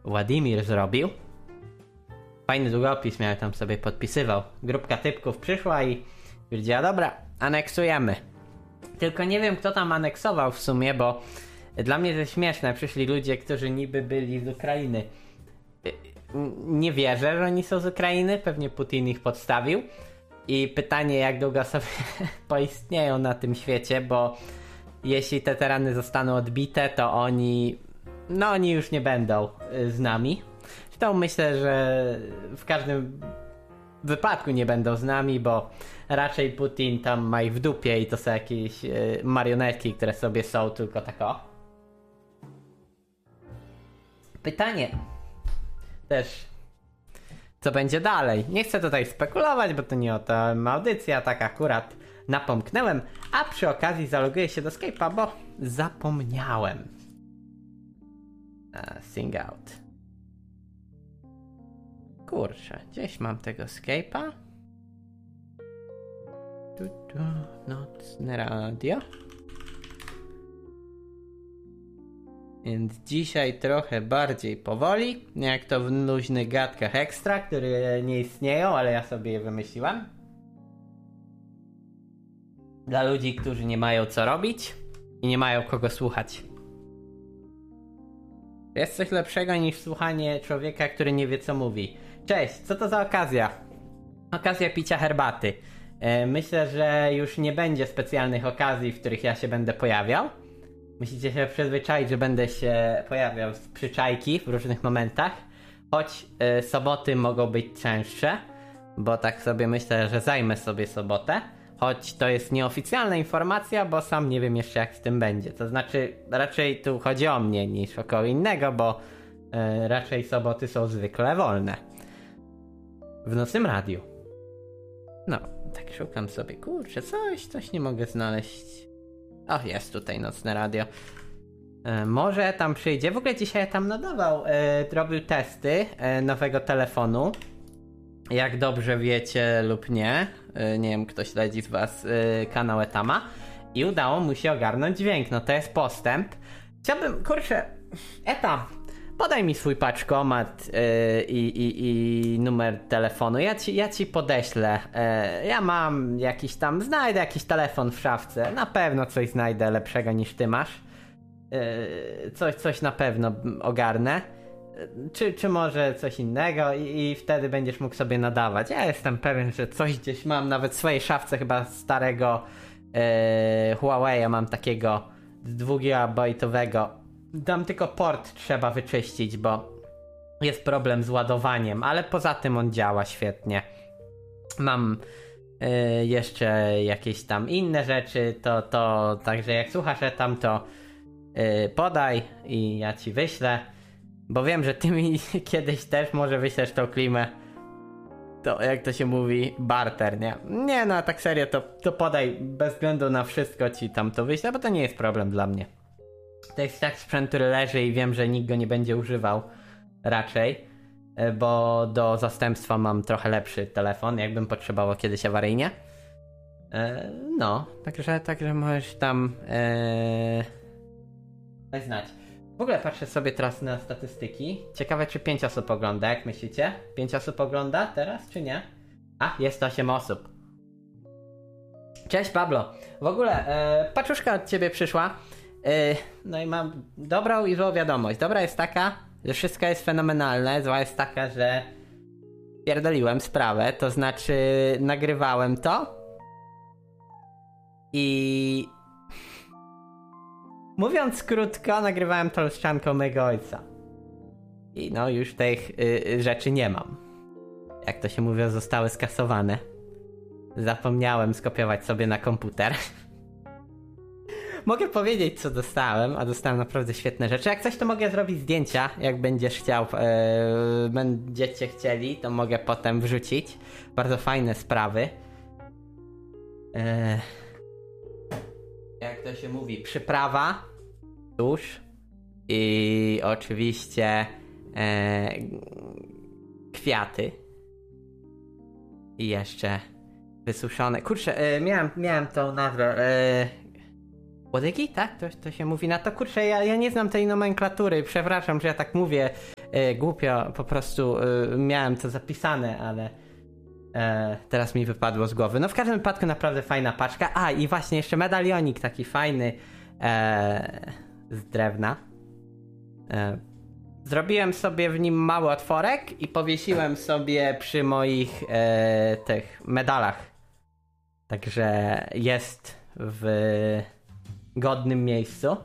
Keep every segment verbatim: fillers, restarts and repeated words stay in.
Władimir zrobił. Fajny długopis miałem, tam sobie podpisywał. Grupka typków przyszła i powiedziała, dobra, aneksujemy. Tylko nie wiem, kto tam aneksował w sumie, bo dla mnie to śmieszne. Przyszli ludzie, którzy niby byli z Ukrainy. Nie wierzę, że oni są z Ukrainy. Pewnie Putin ich podstawił. I pytanie, jak długo sobie poistnieją na tym świecie, bo jeśli te tereny zostaną odbite, to oni... No oni już nie będą z nami. Zresztą myślę, że w każdym wypadku nie będą z nami, bo raczej Putin tam ma ich w dupie i to są jakieś y, marionetki, które sobie są tylko tak o. Pytanie też, co będzie dalej. Nie chcę tutaj spekulować, bo to nie o to audycja, tak akurat napomknęłem, a przy okazji zaloguję się do Skype'a, bo zapomniałem. A, sing out. Kurczę, gdzieś mam tego Skype'a. Tu, tu, nocne radio. Więc dzisiaj trochę bardziej powoli, jak to w luźnych gadkach ekstra, które nie istnieją, ale ja sobie je wymyśliłem. Dla ludzi, którzy nie mają co robić i nie mają kogo słuchać. Jest coś lepszego niż słuchanie człowieka, który nie wie co mówi. Cześć, co to za okazja? Okazja picia herbaty. E, myślę, że już nie będzie specjalnych okazji, w których ja się będę pojawiał. Musicie się przyzwyczaić, że będę się pojawiał z przyczajki w różnych momentach. Choć e, soboty mogą być częstsze, bo tak sobie myślę, że zajmę sobie sobotę. Choć to jest nieoficjalna informacja, bo sam nie wiem jeszcze jak z tym będzie. To znaczy raczej tu chodzi o mnie niż o kogo innego, bo e, raczej soboty są zwykle wolne. W nocnym radiu. No, tak szukam sobie, kurczę, coś, coś nie mogę znaleźć. O, jest tutaj nocne radio. E, może tam przyjdzie. W ogóle dzisiaj tam nadawał, e, robił testy e, nowego telefonu. Jak dobrze wiecie lub nie, e, nie wiem, kto śledzi z was e, kanał Etama. I udało mu się ogarnąć dźwięk, no to jest postęp. Chciałbym, kurczę, Etam, podaj mi swój paczkomat yy, i, i numer telefonu. Ja ci, ja ci podeślę. Yy, ja mam jakiś tam, znajdę jakiś telefon w szafce. Na pewno coś znajdę lepszego niż ty masz. Yy, coś, coś na pewno ogarnę. Yy, czy, czy może coś innego i, i wtedy będziesz mógł sobie nadawać. Ja jestem pewien, że coś gdzieś mam, nawet w swojej szafce chyba starego yy, Huawei'a mam takiego dwugigabajtowego. Tam tylko port trzeba wyczyścić, bo jest problem z ładowaniem, ale poza tym on działa świetnie. Mam y, jeszcze jakieś tam inne rzeczy, to, to także jak słuchasz tam, to y, podaj i ja ci wyślę, bo wiem, że ty mi kiedyś też może wyślesz tą klimę. To jak to się mówi, barter, nie? Nie no, tak serio, to, to podaj, bez względu na wszystko ci tam to wyślę, bo to nie jest problem dla mnie. To jest tak sprzęt, który leży i wiem, że nikt go nie będzie używał raczej, bo do zastępstwa mam trochę lepszy telefon, jakbym potrzebował kiedyś awaryjnie. No, także, także możesz tam daj znać. W ogóle patrzę sobie teraz na statystyki. Ciekawe, czy pięć osób ogląda, jak myślicie? pięć osób ogląda teraz, czy nie? A, jest osiem osób. Cześć Pablo. W ogóle e, paczuszka od ciebie przyszła. No i mam dobrą i złą wiadomość. Dobra jest taka, że wszystko jest fenomenalne. Zła jest taka, że pierdoliłem sprawę. To znaczy nagrywałem to i mówiąc krótko, nagrywałem to lustrzanką mojego ojca. I no już tych y, rzeczy nie mam. Jak to się mówi, zostały skasowane. Zapomniałem skopiować sobie na komputer. Mogę powiedzieć, co dostałem, a dostałem naprawdę świetne rzeczy. Jak coś, to mogę zrobić zdjęcia, jak będziesz chciał, yy, będziecie chcieli, to mogę potem wrzucić. Bardzo fajne sprawy. Yy, jak to się mówi, przyprawa, tusz i oczywiście yy, kwiaty. I jeszcze wysuszone. Kurczę, yy, miałem, miałem tą nazwę. Yy, Łodygi? Tak? To, to się mówi na to. Kurczę, ja, ja nie znam tej nomenklatury. Przepraszam, że ja tak mówię. Yy, głupio, po prostu yy, miałem to zapisane, ale yy, teraz mi wypadło z głowy. No w każdym wypadku naprawdę fajna paczka. A i właśnie jeszcze medalionik taki fajny yy, z drewna. Yy. Zrobiłem sobie w nim mały otworek i powiesiłem sobie przy moich yy, tych medalach. Także jest w godnym miejscu.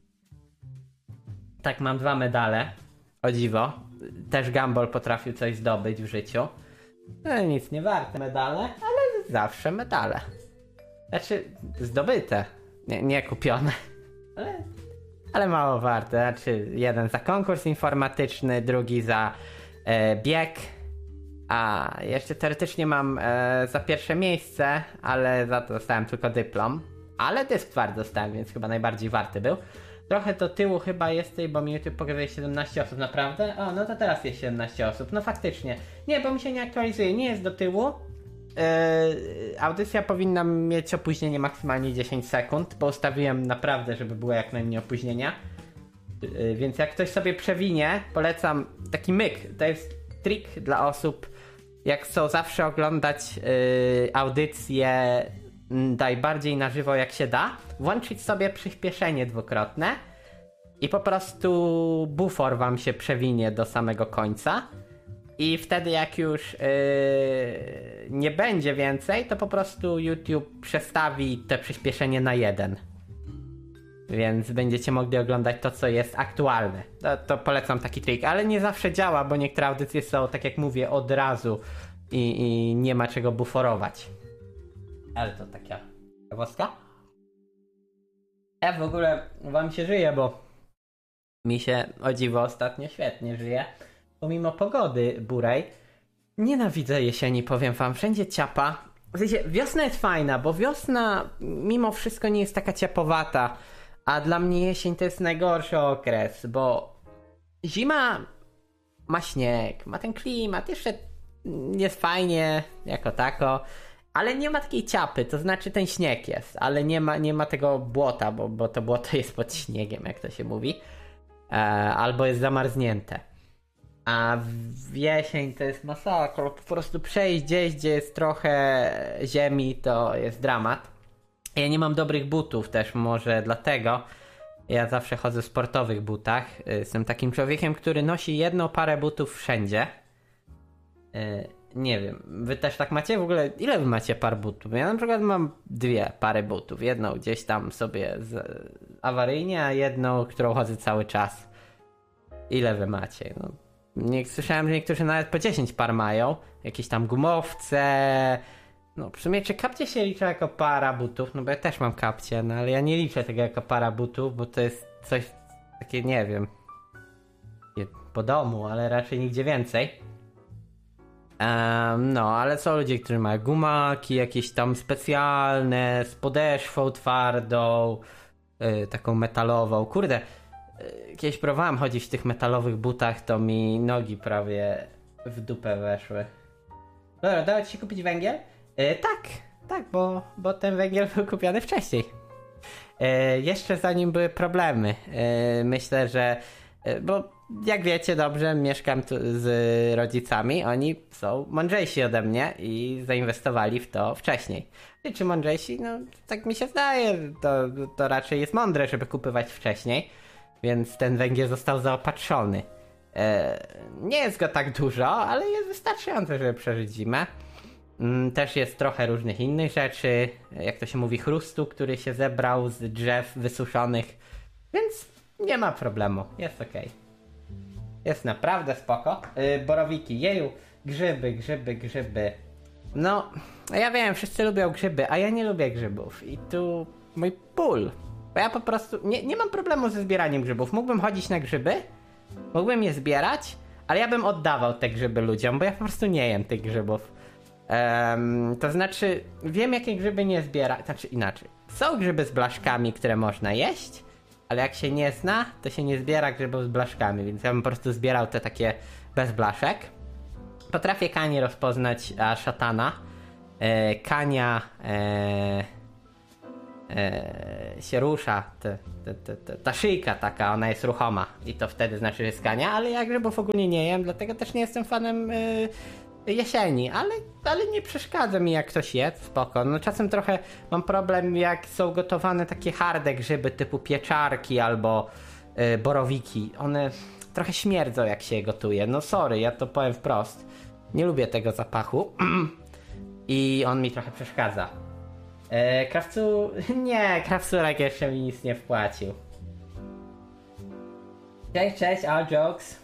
Tak, mam dwa medale. O dziwo. Też Gumball potrafił coś zdobyć w życiu. No nic nie warte medale, ale zawsze medale. Znaczy, zdobyte. Nie, nie kupione. Ale, ale mało warte. Znaczy, jeden za konkurs informatyczny, drugi za e, bieg. A jeszcze teoretycznie mam e, za pierwsze miejsce, ale za to dostałem tylko dyplom. Ale dysk twardy dostałem, więc chyba najbardziej warty był. Trochę do tyłu chyba jest tej, bo mi YouTube pokazuje siedemnaście osób, naprawdę? O, no to teraz jest siedemnaście osób, no faktycznie. Nie, bo mi się nie aktualizuje, nie jest do tyłu. Yy, audycja powinna mieć opóźnienie maksymalnie dziesięć sekund, bo ustawiłem naprawdę, żeby było jak najmniej opóźnienia. Yy, więc jak ktoś sobie przewinie, polecam taki myk. To jest trik dla osób, jak chcą zawsze oglądać yy, audycje najbardziej na żywo jak się da, włączyć sobie przyspieszenie dwukrotne i po prostu bufor wam się przewinie do samego końca i wtedy jak już yy, nie będzie więcej, to po prostu YouTube przestawi te przyspieszenie na jeden. Więc będziecie mogli oglądać to, co jest aktualne. To, to polecam taki trik, ale nie zawsze działa, bo niektóre audycje są, tak jak mówię, od razu i, i nie ma czego buforować. Ale to taka ciekawostka. Ja w ogóle wam się żyje, bo mi się o dziwo ostatnio świetnie żyje. Pomimo pogody burej. Nienawidzę jesieni, powiem wam. Wszędzie ciapa. W sensie, wiosna jest fajna, bo wiosna mimo wszystko nie jest taka ciapowata. A dla mnie jesień to jest najgorszy okres, bo zima ma śnieg, ma ten klimat, jeszcze jest fajnie jako tako. Ale nie ma takiej ciapy, to znaczy ten śnieg jest, ale nie ma, nie ma tego błota, bo, bo to błoto jest pod śniegiem, jak to się mówi. E, albo jest zamarznięte. A w jesień to jest masakra, po prostu przejść gdzieś, gdzie jest trochę ziemi, to jest dramat. Ja nie mam dobrych butów też, może dlatego. Ja zawsze chodzę w sportowych butach. Jestem takim człowiekiem, który nosi jedną parę butów wszędzie. E, Nie wiem, wy też tak macie? W ogóle ile wy macie par butów? Ja na przykład mam dwie pary butów. Jedną gdzieś tam sobie z, awaryjnie, a jedną, którą chodzę cały czas. Ile wy macie? No, nie, słyszałem, że niektórzy nawet po dziesięć par mają. Jakieś tam gumowce. No w sumie czy kapcie się liczy jako para butów? No bo ja też mam kapcie, no ale ja nie liczę tego jako para butów, bo to jest coś takie, nie wiem, po domu, ale raczej nigdzie więcej. Um, no, ale są ludzie, którzy mają gumaki jakieś tam specjalne, z podeszwą twardą, yy, taką metalową. Kurde, yy, kiedyś próbowałem chodzić w tych metalowych butach, to mi nogi prawie w dupę weszły. Dobra, dało ci się kupić węgiel? Yy, tak, tak, bo, bo ten węgiel był kupiony wcześniej. Yy, jeszcze zanim były problemy. Yy, myślę, że... Yy, bo jak wiecie dobrze, mieszkam tu z rodzicami, oni są mądrzejsi ode mnie i zainwestowali w to wcześniej. I czy mądrzejsi? No tak mi się zdaje, to, to raczej jest mądre, żeby kupywać wcześniej, więc ten węgiel został zaopatrzony. E, nie jest go tak dużo, ale jest wystarczający, żeby przeżyć zimę. Mm, też jest trochę różnych innych rzeczy, jak to się mówi, chrustu, który się zebrał z drzew wysuszonych, więc nie ma problemu, jest okej. Jest naprawdę spoko. Yy, borowiki, jeju, grzyby, grzyby, grzyby. No, ja wiem, wszyscy lubią grzyby, a ja nie lubię grzybów. I tu mój ból. Bo ja po prostu nie, nie mam problemu ze zbieraniem grzybów. Mógłbym chodzić na grzyby, mógłbym je zbierać, ale ja bym oddawał te grzyby ludziom, bo ja po prostu nie jem tych grzybów. Um, to znaczy, wiem jakie grzyby nie zbierać. Znaczy inaczej. Są grzyby z blaszkami, które można jeść, ale jak się nie zna, to się nie zbiera grzybów z blaszkami, więc ja bym po prostu zbierał te takie bez blaszek. Potrafię kanie rozpoznać, a szatana. E, kania... E, e, się rusza, te, te, te, te, ta szyjka taka, ona jest ruchoma i to wtedy znaczy, że skania, ale ja grzybów ogólnie nie jem, dlatego też nie jestem fanem e, jesieni, ale, ale nie przeszkadza mi jak ktoś je, spoko. No czasem trochę mam problem jak są gotowane takie harde grzyby typu pieczarki albo e, borowiki, one trochę śmierdzą jak się je gotuje, no sorry, ja to powiem wprost, nie lubię tego zapachu i on mi trochę przeszkadza. E, krawcu... Nie, krawcurek jeszcze mi nic nie wpłacił. Cześć, cześć, all jokes.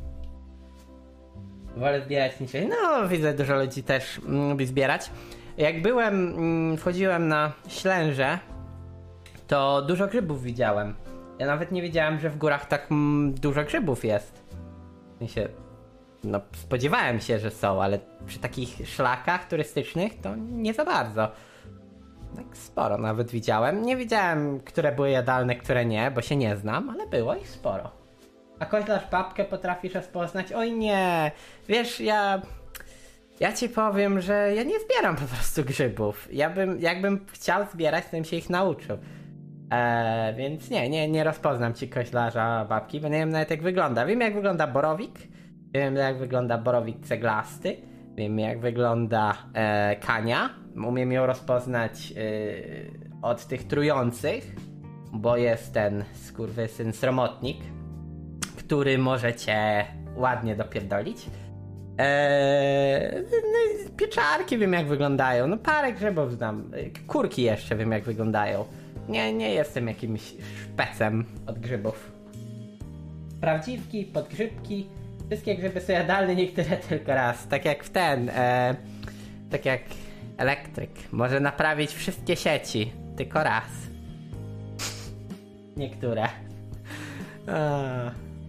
Wolę zbierać niż... No, widzę, dużo ludzi też mm, lubi zbierać. Jak byłem, mm, wchodziłem na Ślęże, to dużo grzybów widziałem. Ja nawet nie wiedziałem, że w górach tak mm, dużo grzybów jest. W sensie... No, spodziewałem się, że są, ale przy takich szlakach turystycznych to nie za bardzo. Tak sporo nawet widziałem. Nie wiedziałem, które były jadalne, które nie, bo się nie znam, ale było ich sporo. A koźlarz babkę potrafisz rozpoznać? Oj nie, wiesz, ja... Ja ci powiem, że ja nie zbieram po prostu grzybów. Ja bym, jakbym chciał zbierać, to bym się ich nauczył. Eee, więc nie, nie, nie rozpoznam ci koźlarza babki, bo nie wiem nawet jak wygląda. Wiem jak wygląda borowik, wiem jak wygląda borowik ceglasty, wiem jak wygląda e, kania. Umiem ją rozpoznać yy, od tych trujących, bo jest ten skurwysyn sromotnik, który może cię ładnie dopierdolić. Eee, no, pieczarki wiem jak wyglądają, no parę grzybów znam, kurki jeszcze wiem jak wyglądają. Nie, nie jestem jakimś szpecem od grzybów. Prawdziwki, podgrzybki, wszystkie grzyby są jadalne, niektóre tylko raz, tak jak w ten, e, tak jak elektryk może naprawić wszystkie sieci, tylko raz. Niektóre. A.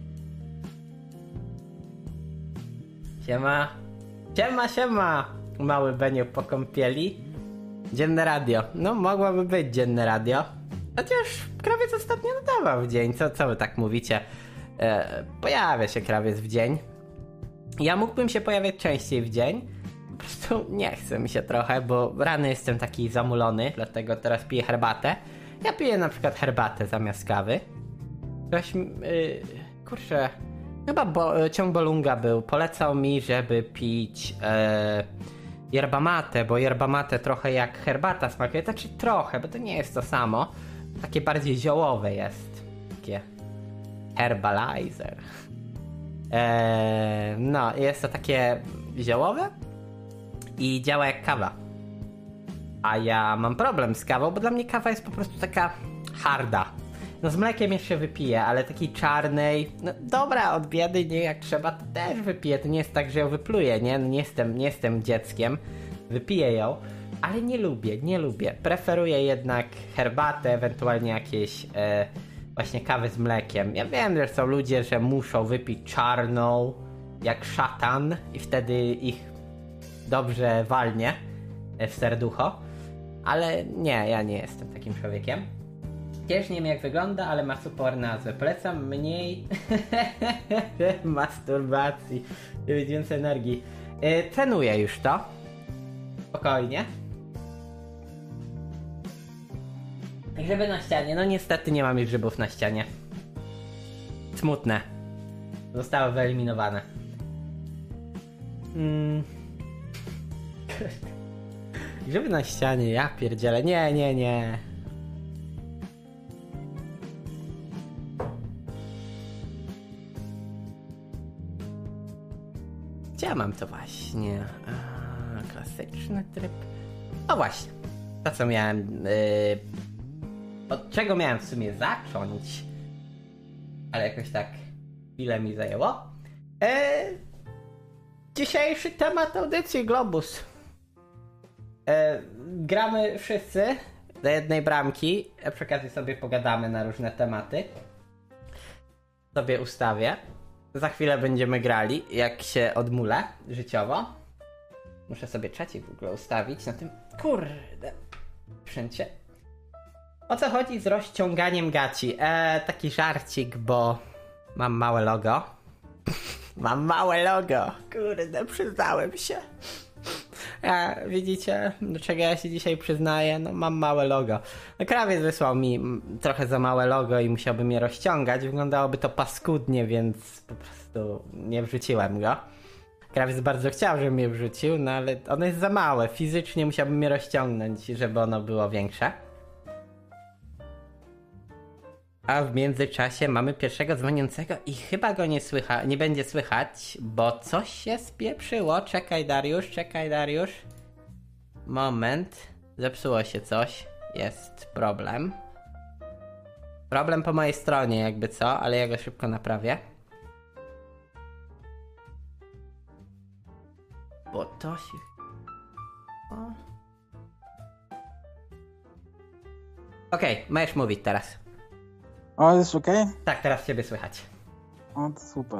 Siema. Siema, siema. Mały Beniu po kąpieli. Dzienne radio. No mogłoby być dzienne radio. Chociaż krawiec ostatnio nadawał w dzień. Co, co wy tak mówicie? E, pojawia się krawiec w dzień. Ja mógłbym się pojawiać częściej w dzień. Po prostu nie chce mi się trochę, bo rano jestem taki zamulony, dlatego teraz piję herbatę. Ja piję na przykład herbatę zamiast kawy. Ktoś, yy, kurczę, chyba bo, ciąg Bolunga był, polecał mi, żeby pić yy, yerba mate, bo yerba mate trochę jak herbata smakuje, znaczy trochę, bo to nie jest to samo. Takie bardziej ziołowe jest. Takie herbalizer. Yy, no, jest to takie ziołowe i działa jak kawa. A ja mam problem z kawą, bo dla mnie kawa jest po prostu taka harda. No z mlekiem jeszcze wypiję, ale takiej czarnej, no dobra, od biedy, nie, jak trzeba, to też wypiję. To nie jest tak, że ją wypluję, nie? No nie jestem, nie jestem dzieckiem. Wypiję ją, ale nie lubię, nie lubię. Preferuję jednak herbatę, ewentualnie jakieś e, właśnie kawy z mlekiem. Ja wiem, że są ludzie, że muszą wypić czarną, jak szatan i wtedy ich dobrze walnie w serducho, ale nie, ja nie jestem takim człowiekiem. Też nie wiem jak wygląda, ale ma super nazwę. Polecam mniej masturbacji, żeby mieć więcej energii. Yy, trenuję już to. Spokojnie. Grzyby na ścianie. No niestety nie mam już grzybów na ścianie. Smutne. Zostały wyeliminowane. Mm. Grzyby na ścianie, ja pierdzielę. Nie, nie, nie. Gdzie ja mam to właśnie? A, klasyczny tryb. O właśnie. To co miałem... Yy, od czego miałem w sumie zacząć? Ale jakoś tak chwilę mi zajęło. Yy, dzisiejszy temat audycji Globus. Yy, gramy wszyscy do jednej bramki. Przy okazji sobie pogadamy na różne tematy. Sobie ustawię. Za chwilę będziemy grali, jak się odmulę życiowo. Muszę sobie trzeci w ogóle ustawić na tym, kurde, sprzęcie. O co chodzi z rozciąganiem gaci? Eee, taki żarcik, bo mam małe logo. Mam małe logo, kurde, przyznałem się. A widzicie, do czego ja się dzisiaj przyznaję? No mam małe logo. No krawiec wysłał mi trochę za małe logo i musiałbym je rozciągać. Wyglądałoby to paskudnie, więc po prostu nie wrzuciłem go. Krawiec bardzo chciał, żebym je wrzucił, no ale ono jest za małe. Fizycznie musiałbym je rozciągnąć, żeby ono było większe. A w międzyczasie mamy pierwszego dzwoniącego i chyba go nie słycha, nie będzie słychać, bo coś się spieprzyło. Czekaj Dariusz, czekaj Dariusz. Moment. Zepsuło się coś. Jest problem. Problem po mojej stronie jakby co, ale ja go szybko naprawię. Bo to się... O. Okej, okay, możesz mówić teraz. O, jest okej? Okay? Tak, teraz ciebie słychać. O, to super.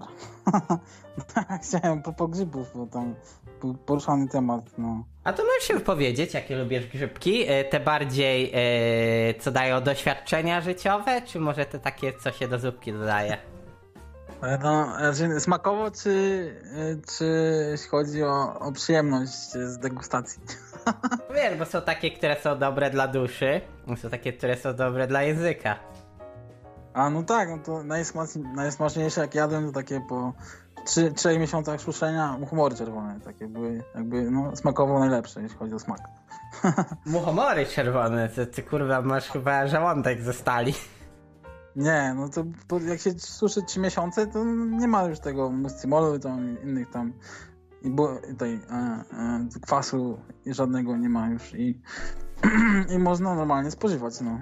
Chciałem po, po grzybów, bo tam był poruszany temat, no. A to możesz się powiedzieć, jakie lubisz grzybki? Te bardziej, yy, co dają doświadczenia życiowe, czy może te takie, co się do zupki dodaje? No, smakowo, czy, czy jeśli chodzi o, o przyjemność z degustacji? Wiesz, bo są takie, które są dobre dla duszy, są takie, które są dobre dla języka. A no tak, no to najsmaczniejsze jak jadłem to takie po trzech miesiącach suszenia muchomory czerwone, takie były jakby no smakowo najlepsze, jeśli chodzi o smak. Muchomory czerwone, to ty kurwa masz chyba żołądek ze stali. Nie, no to po, jak się suszy trzy miesiące, to nie ma już tego muscimolu, tam innych tam i bo, tej e, e, kwasu i żadnego nie ma już i, i można normalnie spożywać, no.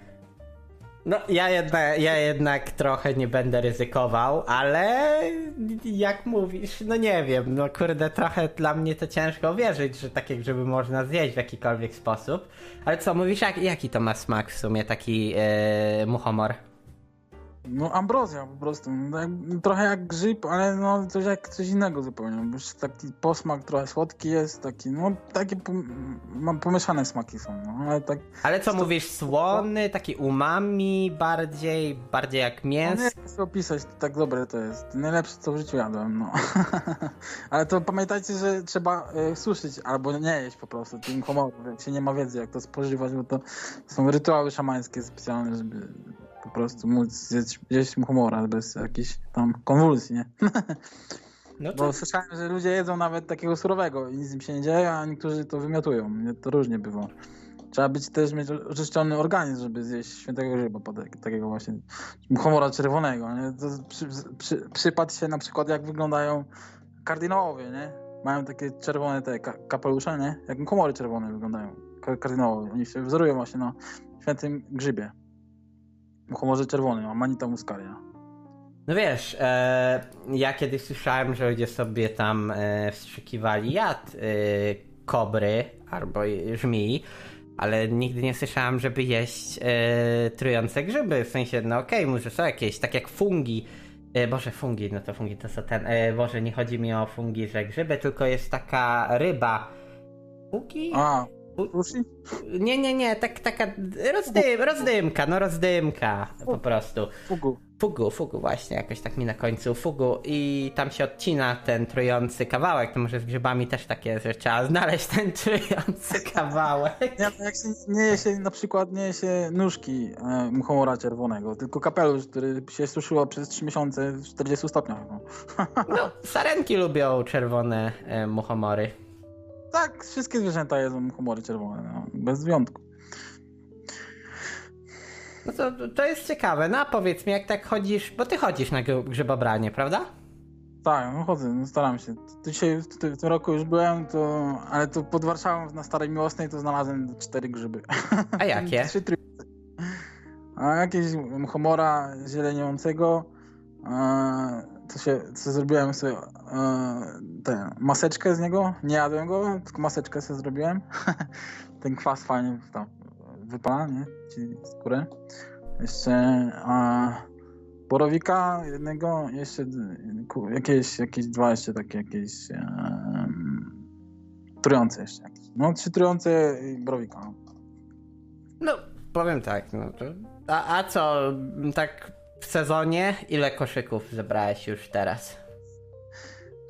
No, ja jednak, ja jednak trochę nie będę ryzykował, ale jak mówisz, no nie wiem, no kurde, trochę dla mnie to ciężko wierzyć, że takie grzyby można zjeść w jakikolwiek sposób. Ale co, mówisz, jak, jaki to ma smak w sumie, taki yy, muchomor? No ambrozja po prostu, no, jak, trochę jak grzyb, ale no coś jak coś innego zupełnie, bo już taki posmak trochę słodki jest, taki, no takie mam pomieszane smaki są, no ale tak... Ale co mówisz, słony, taki umami bardziej, bardziej jak mięso? No nie chcę opisać, to tak dobre to jest, najlepsze co w życiu jadłem, no. Ale to pamiętajcie, że trzeba y, suszyć albo nie jeść po prostu tym humorem, jak się nie ma wiedzy jak to spożywać, bo to są rytuały szamańskie specjalne, żeby po prostu móc zjeść, zjeść muchomora bez jakichś tam konwulsji, nie? No to... Bo słyszałem, że ludzie jedzą nawet takiego surowego i nic im się nie dzieje, a niektórzy to wymiotują. To różnie bywa. Trzeba być też mieć oczyszczony organizm, żeby zjeść świętego grzyba, takiego właśnie muchomora czerwonego, nie? To przy, przy, przypadł się na przykład jak wyglądają kardynałowie, nie? Mają takie czerwone te kapelusze, nie? Jak muchomory czerwone wyglądają. Kardynałowie. Oni się wzorują właśnie na świętym grzybie. Muchomorze czerwony, Amanita muscaria. No wiesz, e, ja kiedyś słyszałem, że ludzie sobie tam e, wstrzykiwali jad e, kobry albo żmii, ale nigdy nie słyszałem, żeby jeść e, trujące grzyby. W sensie, no okej, okay, może są jakieś, tak jak fungi. E, Boże, fungi, no to fungi to są ten... E, Boże, nie chodzi mi o fungi, że grzyby, tylko jest taka ryba. Fungi? A. Sushi? Nie, nie, nie, tak, taka rozdym, rozdymka, no rozdymka po prostu. Fugu. Fugu, fugu właśnie, jakoś tak mi na końcu, fugu i tam się odcina ten trujący kawałek, to może z grzybami też takie jest, że trzeba znaleźć ten trujący kawałek. Nie, jak się, nie je się, na przykład nie je się nóżki e, muchomora czerwonego, tylko kapelusz, który się suszyło przez trzy miesiące w czterdziestu stopniach. No, no sarenki lubią czerwone e, muchomory. Tak, wszystkie zwierzęta jedzą muchomory czerwone, no, bez wyjątku. No to, to jest ciekawe, no a powiedz mi, jak tak chodzisz, bo ty chodzisz na grzybobranie, prawda? Tak, no chodzę, no staram się. To dzisiaj, w, w tym roku już byłem, to, ale to pod Warszawą na Starej Miłosnej to znalazłem cztery grzyby. A jakie? Trzy trójce. A jakieś muchomora zieleniącego, co się, co zrobiłem sobie tę maseczkę z niego, nie jadłem go, tylko maseczkę sobie zrobiłem. Ten kwas fajnie tam wypala, nie? Ci skórę. Jeszcze a, borowika jednego, jeszcze jakieś, jakieś dwa jeszcze takie jakieś um, trujące jeszcze jakieś. No trzy trujące i borowika. No, powiem tak, no to... A, a co, tak w sezonie ile koszyków zebrałeś już teraz? W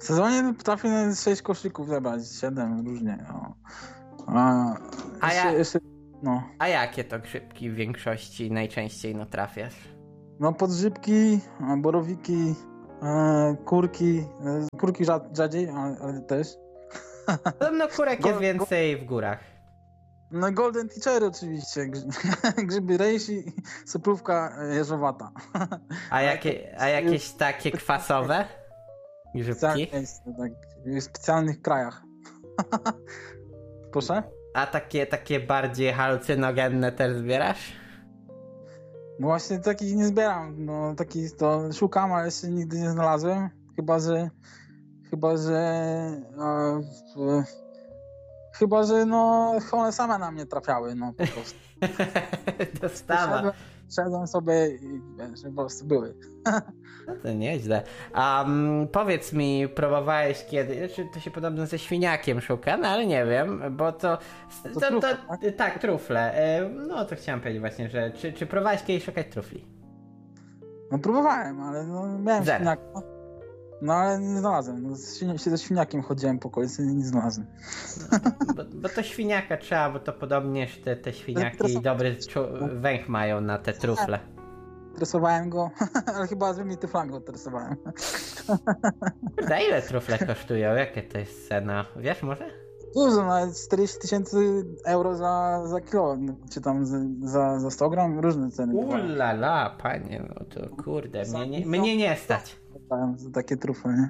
W sezonie potrafię sześć koszyków zebrać, siedem różnie. No. A, A jeszcze, ja- jeszcze, no. A jakie to grzybki w większości najczęściej no trafiasz? no podgrzybki, a, borowiki, e, kurki. E, kurki rza- rzadziej, ale, ale też. Podobno kurek Go- jest więcej w górach. No golden teachery oczywiście. Grz- Grzyby rejsi i soplówka e, jeżowata. A, jakie, a jakieś takie kwasowe grzybki? Tak, jest, tak, w specjalnych krajach. Proszę? A takie, takie bardziej halucynogenne też zbierasz? No właśnie takich nie zbieram. No takich to szukam, ale jeszcze nigdy nie znalazłem. Chyba, że chyba, że e, w, chyba, że no one same na mnie trafiały, no po prostu. Dostawa. Szedłem, szedłem sobie i wiesz, po prostu były. No to nieźle. A um, powiedz mi, próbowałeś kiedy, znaczy to się podobno ze świniakiem szuka, no ale nie wiem, bo to... To to, to, trufle, tak? tak? tak, trufle. E, No to chciałem powiedzieć właśnie, że czy, czy próbowałeś kiedyś szukać trufli? No próbowałem, ale no miałem Zero. świniaka. No ale nie znalazłem. No, z świni- się ze świniakiem chodziłem po okolicy i nie znalazłem. Bo, bo to świniaka trzeba, bo to podobnież te, te świniaki Teraz- dobry czu- węch mają na te trufle. Interesowałem go, ale chyba zbyt tyflan go interesowałem. Za ile trufle kosztują? Jakie to jest cena? Wiesz może? Dużo, nawet czterdzieści tysięcy euro za, za kilo, czy tam za, za, za sto gram, różne ceny. bywają. Ulala, panie, no to kurde, mnie nie, mnie nie stać. Bywają za takie trufle, nie?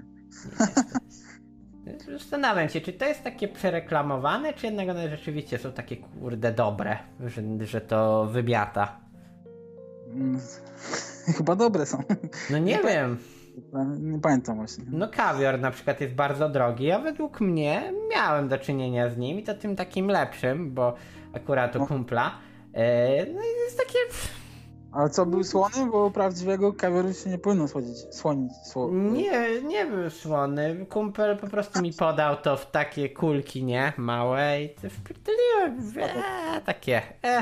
Zastanawiam się, czy to jest takie przereklamowane, czy jednak one rzeczywiście są takie kurde dobre, że, że to wybiata. Mm, Chyba dobre są. No nie Nie wiem. Nie pamiętam właśnie. No kawior na przykład jest bardzo drogi, a według mnie miałem do czynienia z nim i to tym takim lepszym, bo akurat u No. kumpla. E, no i jest takie... Ale co, był słony? Bo prawdziwego kawioru się nie powinno słodzić. Słonić. Sło... Nie, nie był słony. Kumpel po prostu mi podał to w takie kulki, nie? Małe i to wpierdoliłem. Eee, takie. E.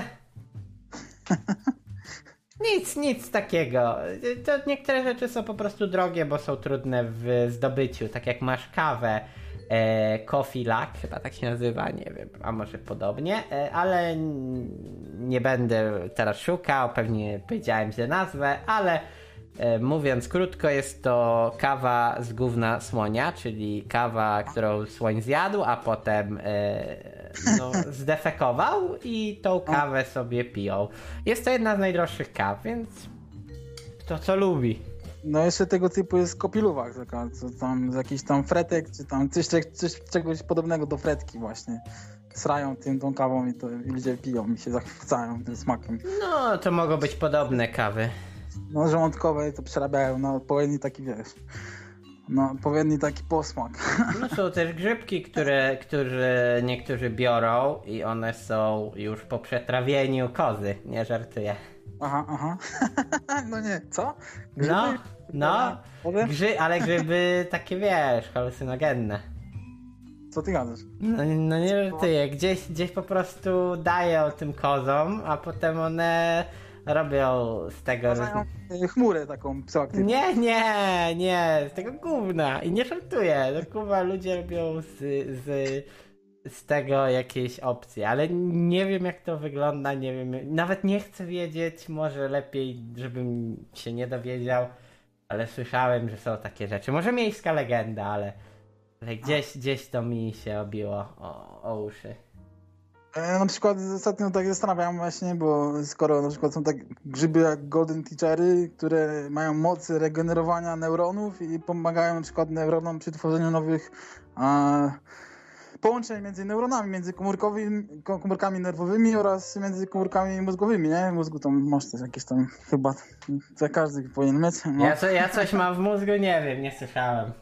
Nic, nic takiego. To niektóre rzeczy są po prostu drogie, bo są trudne w zdobyciu. Tak jak masz kawę, e, Coffee Luck, chyba tak się nazywa, nie wiem, a może podobnie, e, ale n- nie będę teraz szukał, pewnie powiedziałem źle nazwę, ale e, mówiąc krótko, jest to kawa z gówna słonia, czyli kawa, którą słoń zjadł, a potem e, no, zdefekował i tą kawę sobie piją. Jest to jedna z najdroższych kaw, więc kto co lubi. No jeszcze tego typu jest kopiluwak, taka, co tam z jakiś tam fretek, czy tam coś, coś czegoś podobnego do fretki właśnie. Srają tym tą kawą i to i ludzie piją i się zachwycają tym smakiem. No, to mogą być podobne kawy. No żołądkowe to przerabiają na odpowiedni taki, wiesz, no odpowiedni taki posmak. No są też grzybki, które, które niektórzy biorą i one są już po przetrawieniu kozy, nie żartuję. Aha, aha. No nie, co? Grzyby? No, no, Potem? grzy, ale grzyby takie wiesz, halucynogenne. Co ty gadasz? No, no nie żartuję, gdzieś, gdzieś po prostu dają tym kozom, a potem one robią z tego... Mają y, chmurę taką psychoaktywną. Nie, nie, nie, z tego gówna. I nie żartuję. No kurwa, ludzie robią z, z, z tego jakieś opcje, ale nie wiem jak to wygląda, nie wiem. Nawet nie chcę wiedzieć, może lepiej, żebym się nie dowiedział, ale słyszałem, że są takie rzeczy. Może miejska legenda, ale, ale gdzieś, gdzieś to mi się obiło o, o uszy. E, Na przykład ostatnio tak zastanawiam właśnie, bo skoro na przykład są tak grzyby jak Golden Teachery, które mają moc regenerowania neuronów i pomagają na przykład neuronom przy tworzeniu nowych a, połączeń między neuronami, między komórkowymi, ko- komórkami nerwowymi oraz między komórkami mózgowymi, nie? W mózgu tam masz też jakieś tam chyba, za każdy powinien mieć. No. Ja, co, ja coś mam w mózgu? Nie wiem, nie słyszałem.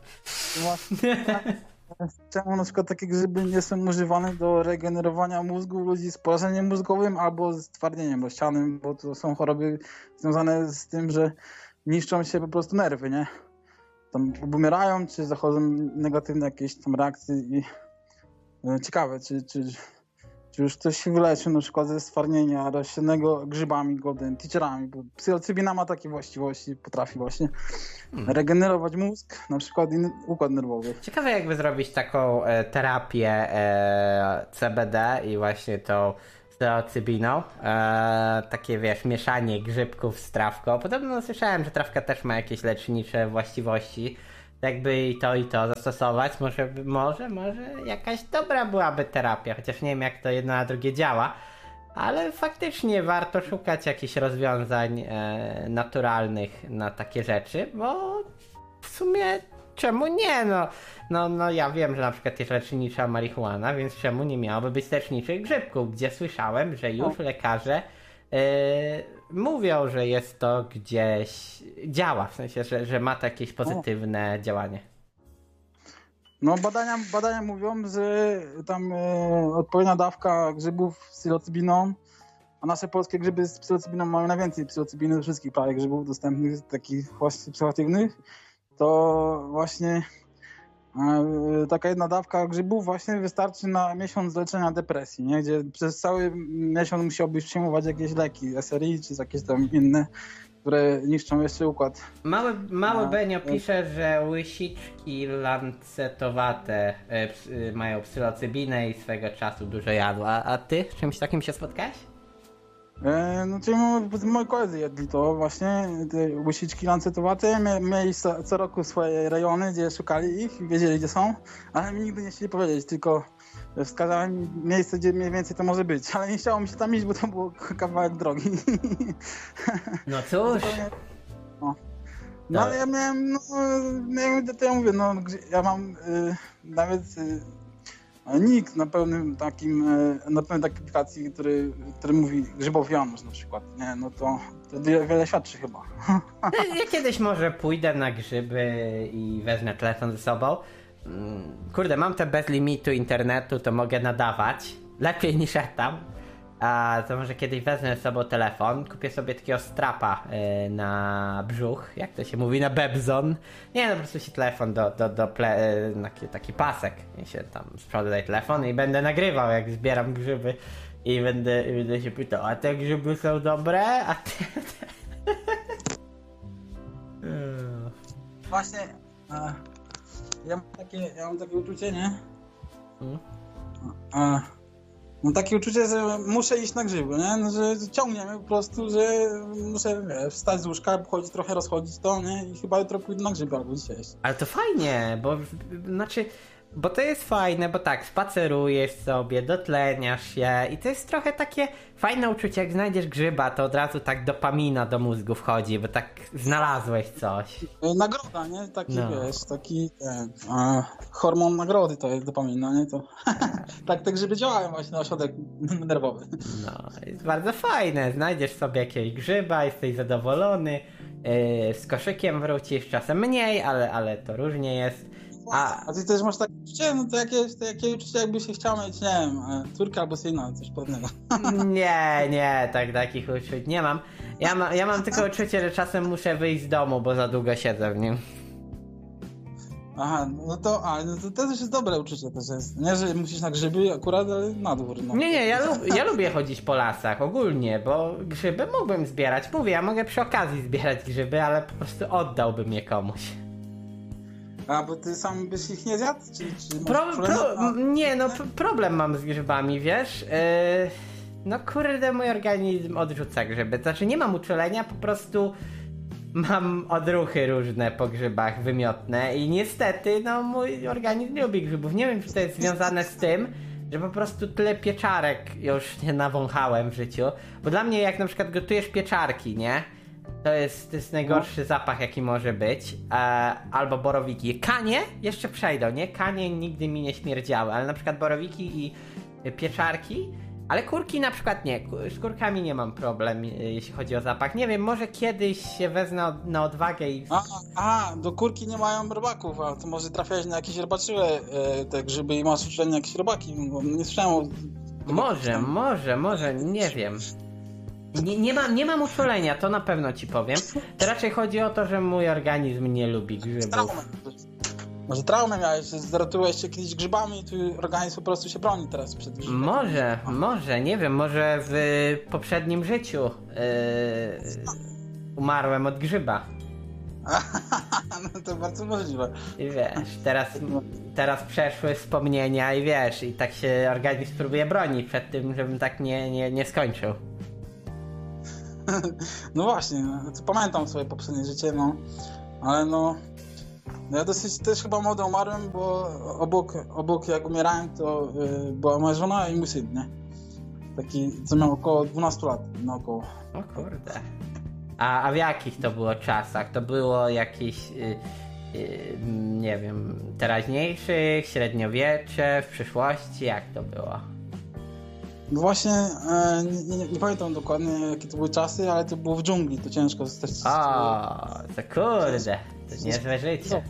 Czemu na przykład takie grzyby nie są używane do regenerowania mózgu ludzi z porażeniem mózgowym albo z twardnieniem rozsianym, bo to są choroby związane z tym, że niszczą się po prostu nerwy, nie? Tam obumierają, czy zachodzą negatywne jakieś tam reakcje i e, ciekawe, czy, czy, czy już ktoś się wyleczył na przykład ze stwardnienia roślinnego grzybami golden teacherami, bo psylocybina ma takie właściwości, potrafi właśnie hmm. regenerować mózg, na przykład i układ nerwowy. Ciekawe jakby zrobić taką e, terapię e, C B D i właśnie tą psylocybiną, e, takie wiesz, mieszanie grzybków z trawką. Podobno słyszałem, że trawka też ma jakieś lecznicze właściwości. Jakby i to i to zastosować, może, może, może jakaś dobra byłaby terapia, chociaż nie wiem jak to jedno na drugie działa, ale faktycznie warto szukać jakichś rozwiązań e, naturalnych na takie rzeczy, bo w sumie czemu nie, no, no, no ja wiem, że na przykład jest lecznicza marihuana, więc czemu nie miałoby być leczniczych grzybków, gdzie słyszałem, że już lekarze Yy, mówią, że jest to gdzieś działa, w sensie, że, że ma to jakieś pozytywne o. działanie. No badania, badania mówią, że tam e, odpowiednia dawka grzybów z psylocybiną, a nasze polskie grzyby z psylocybiną mają najwięcej psylocybiny ze wszystkich prawie grzybów dostępnych, takich właśnie psychoaktywnych, to właśnie e, taka jedna dawka grzybów właśnie wystarczy na miesiąc leczenia depresji, nie? Gdzie przez cały miesiąc musiałbyś przyjmować jakieś leki, S R I czy jakieś tam inne, które niszczą jeszcze układ. Mały, mały Benio pisze, że łysiczki lancetowate y, mają psylocybinę i swego czasu dużo jadł. A, a ty czymś takim się spotkałeś? E, no czyli moi koledzy jedli to właśnie, te łysiczki lancetowate, mieli co, co roku swoje rejony, gdzie szukali ich i wiedzieli gdzie są, ale mi nigdy nie chcieli powiedzieć, tylko wskazałem miejsce, gdzie mniej więcej to może być, ale nie chciało mi się tam iść, bo to było kawałek drogi. No cóż. No, no ale ja miałem, no, miałem, to ja mówię, no ja mam y, nawet y, nick na pełnym takim, na pełnej takiej aplikacji, który, który mówi grzybowy Janusz na przykład, nie, no to, to wiele świadczy chyba. Ja kiedyś może pójdę na grzyby i wezmę telefon ze sobą. Kurde, mam te bez limitu internetu, to mogę nadawać. Lepiej niż ja tam. A to może kiedyś wezmę ze sobą telefon, kupię sobie takiego strapa yy, na brzuch, jak to się mówi, na bebzon. Nie, no po prostu się telefon do, do, do ple, yy, taki, taki pasek. I się tam z przodu daje telefon i będę nagrywał, jak zbieram grzyby. I będę, i będę się pytał, a te grzyby są dobre? A te... Właśnie, a, ja, mam takie, ja mam takie uczucie, nie? Hmm? A, mam takie uczucie, że muszę iść na grzyby, nie? No, że ciągnie mnie po prostu, że muszę wiesz, wstać z łóżka, pochodzić trochę, rozchodzić to, nie? I chyba jutro pójdę na grzyby albo dzisiaj. Ale to fajnie, bo znaczy... Bo to jest fajne, bo tak, spacerujesz sobie, dotleniasz się i to jest trochę takie fajne uczucie, jak znajdziesz grzyba, to od razu tak dopamina do mózgu wchodzi, bo tak znalazłeś coś. Nagroda, nie? Taki, no. wiesz, taki ten, a, hormon nagrody to jest dopamina, nie? To tak te grzyby działają właśnie na ośrodek nerwowy. No, jest bardzo fajne, znajdziesz sobie jakiegoś grzyba, jesteś zadowolony, yy, z koszykiem wrócisz, czasem mniej, ale, ale to różnie jest. A, a ty też masz takie uczucie? No to jakieś, to jakie uczucie jakby się chciał mieć, nie wiem, córka albo syna, coś podobnego. Nie, nie, tak takich uczuć nie mam. Ja, ma, ja mam tylko uczucie, że czasem muszę wyjść z domu, bo za długo siedzę w nim. Aha, no to, a, no to też jest dobre uczucie też jest. Nie, że musisz na grzyby akurat, ale na dwór. No. Nie, nie, ja, lub, ja lubię chodzić po lasach ogólnie, bo grzyby mógłbym zbierać. Mówię, ja mogę przy okazji zbierać grzyby, ale po prostu oddałbym je komuś. A, bo ty sam byś ich nie zjadł? Czy, czy pro, pro, nie, no problem mam z grzybami, wiesz? Yy, no kurde, mój organizm odrzuca grzyby. Znaczy nie mam uczulenia, po prostu mam odruchy różne po grzybach wymiotne i niestety, no mój organizm nie lubi grzybów. Nie wiem, czy to jest związane z tym, że po prostu tyle pieczarek już nie nawąchałem w życiu. Bo dla mnie jak na przykład gotujesz pieczarki, nie? To jest, to jest najgorszy zapach, jaki może być. E, albo borowiki. Kanie jeszcze przejdą, nie? Kanie nigdy mi nie śmierdziały, ale na przykład borowiki i pieczarki. Ale kurki na przykład nie. Z kurkami nie mam problem, jeśli chodzi o zapach. Nie wiem, może kiedyś się wezmę na odwagę i... A, a do kurki nie mają robaków, a to może trafiałeś na jakieś robaczywe e, te grzyby i masz uczulenie jakieś robaki. Nie słyszałem o... Może, może, może, nie wiem. Nie, nie, mam, nie mam uczulenia, to na pewno ci powiem. To raczej chodzi o to, że mój organizm nie lubi grzybów. Może traumę miałeś, że zatrułeś się kiedyś grzybami i twój organizm po prostu się broni teraz przed grzybami. Może, może, nie wiem, może w poprzednim życiu yy, umarłem od grzyba. No to bardzo możliwe. I wiesz, teraz, teraz przeszły wspomnienia i wiesz, i tak się organizm próbuje bronić przed tym, żebym tak nie, nie, nie skończył. No właśnie, no, to pamiętam swoje poprzednie życie, no, ale no, no ja dosyć też chyba młodo umarłem, bo obok, obok jak umierałem, to y, była moja żona i mój syn, nie? Taki, co miał około dwunastu lat, no około. O kurde. A, a w jakich to było czasach? To było jakieś, yy, yy, nie wiem, teraźniejszych, średniowiecze, w przyszłości? Jak to było? No właśnie, e, nie, nie, nie pamiętam dokładnie jakie to były czasy, ale to było w dżungli, to ciężko też. O, to kurde, to niezłe życie.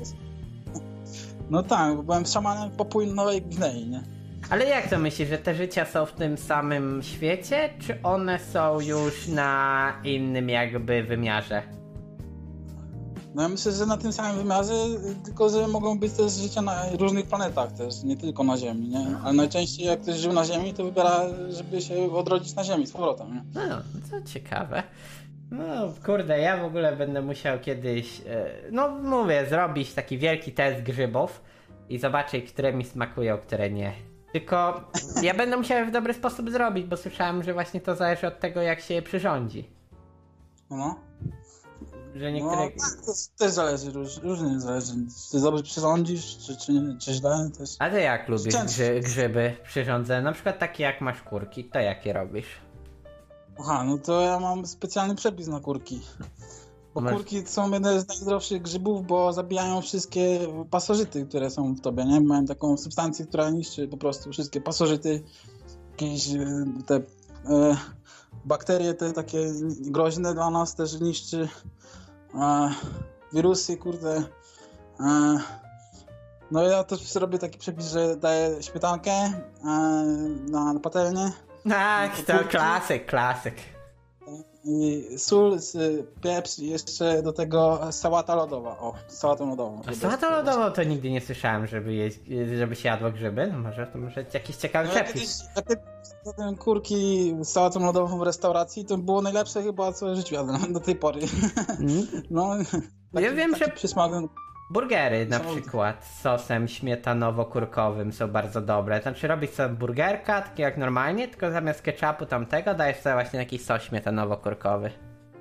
No tak, bo byłem szamanem w Papui Nowej Gwinei, nie? Ale jak to myślisz, że te życia są w tym samym świecie, czy one są już na innym jakby wymiarze? No ja myślę, że na tym samym wymiarze, tylko że mogą być też życia na różnych planetach też, nie tylko na Ziemi, nie? Ale najczęściej jak ktoś żył na Ziemi, to wybiera, żeby się odrodzić na Ziemi z powrotem, nie? No, to ciekawe. No kurde, ja w ogóle będę musiał kiedyś, no mówię, zrobić taki wielki test grzybów i zobaczyć, które mi smakują, które nie. Tylko ja będę musiał w dobry sposób zrobić, bo słyszałem, że właśnie to zależy od tego, jak się je przyrządzi. No. Że niektóre... No, tak, to też zależy, róż, różnie zależy. Czy dobrze przyrządzisz, czy, czy, czy źle też. A ty jak lubisz grzy, grzyby przyrządzone? Na przykład takie jak masz kurki, to jakie robisz? Aha, no to ja mam specjalny przepis na kurki. Bo masz... kurki są jedne z najzdrowszych grzybów, bo zabijają wszystkie pasożyty, które są w tobie, nie? Mają taką substancję, która niszczy po prostu wszystkie pasożyty, jakieś te e, bakterie, te takie groźne dla nas też niszczy. E, wirusy, kurde. E, no ja też robię taki przepis, że daję śmietankę e, na, na patelnię. Tak, to kurki, klasyk, klasyk. I sól, pieprz i jeszcze do tego sałata lodowa. O, sałatą lodową. A sałatą lodową to nigdy nie słyszałem, żeby, jeść, żeby się jadło grzyby. No może to może jakiś ciekawy no, przepis. Jak kiedyś kurki z sałatą lodową w restauracji, to było najlepsze chyba co w życiu jadłem do tej pory. Mm. No, taki, ja wiem, że przysmak. burgery na przykład z sosem śmietanowo-kurkowym są bardzo dobre. Znaczy robisz sobie burgerka, takie jak normalnie, tylko zamiast ketchupu tamtego dajesz sobie właśnie jakiś sos śmietanowo-kurkowy.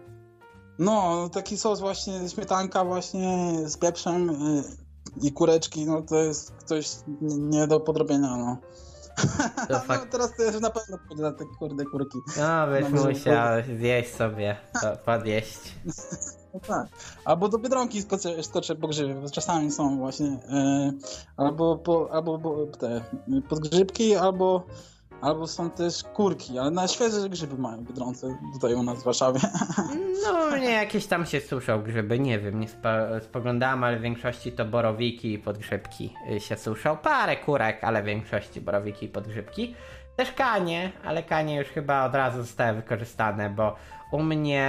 No, taki sos właśnie, śmietanka właśnie z pieprzem yy, i kureczki, no to jest coś nie do podrobienia, no. To no fakt... teraz to już na pewno pójdę na te kurde kurki. No, byś no, musiał pójdę. Zjeść sobie, to podjeść. No tak. Albo do Biedronki skoczę, skoczę po grzyby, bo czasami są właśnie yy, albo, po, albo po, te podgrzybki, albo, albo są też kurki, ale na świeże grzyby mają w Biedronce, tutaj u nas w Warszawie. No mnie jakieś tam się suszą grzyby, nie wiem, nie spo, spoglądałem, ale w większości to borowiki i podgrzybki się suszą. Parę kurek, ale w większości borowiki i podgrzybki. Też kanie, ale kanie już chyba od razu zostały wykorzystane, bo u mnie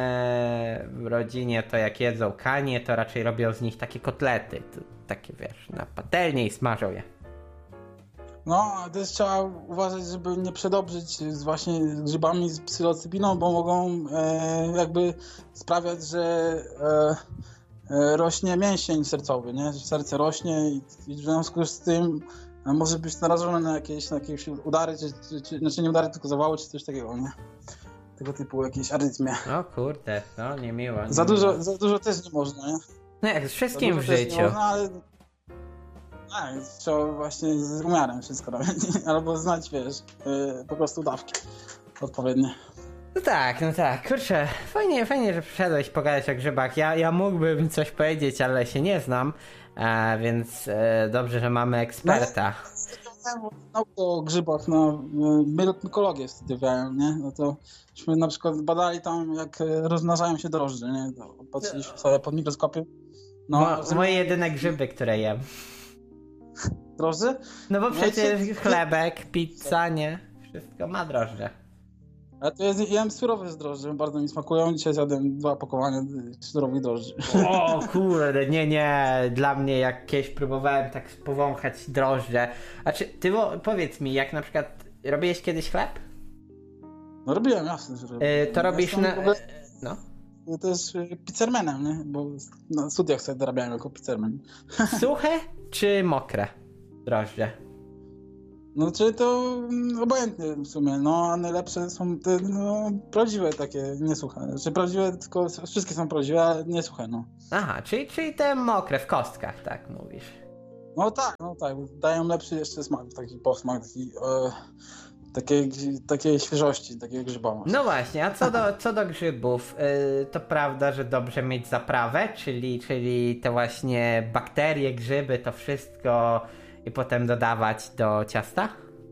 w rodzinie to jak jedzą kanie, to raczej robią z nich takie kotlety, to takie wiesz, na patelnię i smażą je. No, a też trzeba uważać, żeby nie przedobrzyć z właśnie grzybami z psylocybiną, bo mogą e, jakby sprawiać, że e, e, rośnie mięsień sercowy, nie? Że serce rośnie i, i w związku z tym może być narażone na jakieś, na jakieś udary, czy, czy, czy, znaczy nie udary, tylko zawały, czy coś takiego, nie? Tego typu jakieś arytmie. O kurde, no niemiło. Nie za, dużo, za dużo też nie można, nie? No jak z wszystkim w życiu. Można, ale... Tak, trzeba właśnie z umiarem wszystko robić. Albo znać, wiesz, yy, po prostu dawki odpowiednie. No tak, no tak, kurczę, fajnie, fajnie, że przyszedłeś pogadać o grzybach. Ja, ja mógłbym coś powiedzieć, ale się nie znam, a, więc e, dobrze, że mamy eksperta. No, naukę o grzybach, no, mykologię studiowałem, nie? No to myśmy na przykład badali tam, jak rozmnażają się drożdże, nie? Patrzyliśmy sobie pod mikroskopem. No, Mo, że... Moje jedyne grzyby, które jem. Drożdże? No bo przecież chlebek, pizza, nie? Wszystko ma drożdże. Ale to jest, jem surowe z drożdży, bardzo mi smakują. Dzisiaj zjadłem dwa opakowania surowych drożdży. O kurde, nie, nie. Dla mnie jak kiedyś próbowałem tak powąchać drożdże. A czy ty powiedz mi, jak na przykład robiłeś kiedyś chleb? No robiłem, jasne, że robiłem. Yy, to robisz ja na... ogóle... No. Ja też pizzermanem, nie? Bo na studiach sobie dorabiałem jako pizzerman. Suche czy mokre drożdże? No czyli to mm, obojętnie w sumie, no a najlepsze są te no, prawdziwe takie, nie suche. Znaczy prawdziwe, tylko wszystkie są prawdziwe, ale nie suche, no. Aha, czyli, czyli te mokre w kostkach, tak mówisz. No tak, no tak, dają lepszy jeszcze smak, taki posmak, taki, e, takiej, takiej świeżości, takiego grzyba. No właśnie, a co do, co do grzybów, yy, to prawda, że dobrze mieć zaprawę, czyli, czyli te właśnie bakterie, grzyby, to wszystko i potem dodawać do ciasta?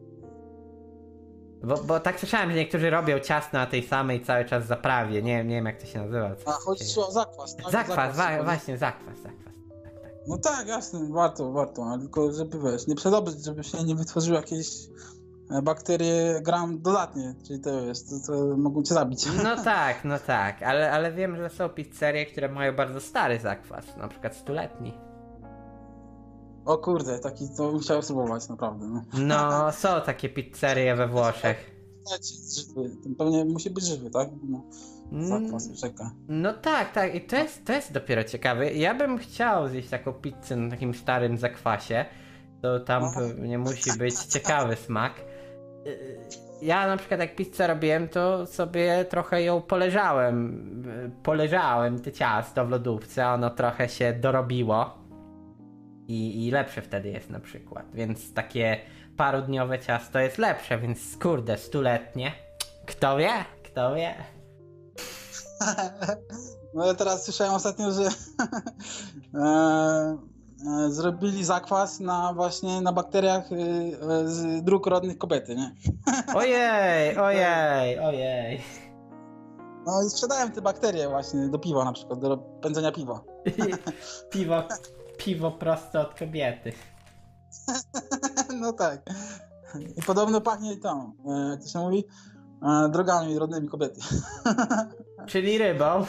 Bo, bo tak słyszałem, że niektórzy robią ciasto na tej samej cały czas zaprawie, nie, nie wiem jak to się nazywa. A chodzi ci o zakwas, tak? Zakwas, zakwas wa- właśnie zakwas, zakwas. Tak, tak. No tak, jasne, warto, warto, ale tylko żeby wiesz, nie przedobyć, żeby się nie wytworzyły jakieś bakterie gram dodatnie, czyli to jest, to, to mogą cię zabić. No tak, no tak, ale, ale wiem, że są pizzerie, które mają bardzo stary zakwas, na przykład stuletni. O kurde, taki to bym chciał spróbować, naprawdę. No, no są takie pizzerie we Włoszech. Żywy. Pewnie musi być żywy, tak? No, zakwas czeka. No tak, tak, i to jest, to jest dopiero ciekawe. Ja bym chciał zjeść taką pizzę na takim starym zakwasie, to tam no. pewnie musi być ciekawy smak. Ja na przykład jak pizzę robiłem, to sobie trochę ją poleżałem. Poleżałem te ciasto w lodówce, ono trochę się dorobiło. I, I lepsze wtedy jest na przykład. Więc takie parodniowe ciasto jest lepsze, więc kurde, stuletnie. Kto wie? Kto wie? No ja teraz słyszałem ostatnio, że e, e, zrobili zakwas na właśnie na bakteriach e, z dróg rodnych kobiety, nie? Ojej, ojej, ojej. No i sprzedałem te bakterie właśnie do piwa na przykład, do pędzenia piwa. Piwo, piwo prosto od kobiety. No tak. I podobno pachnie tą, jak to się mówi, drogami rodnymi kobiety. Czyli rybą.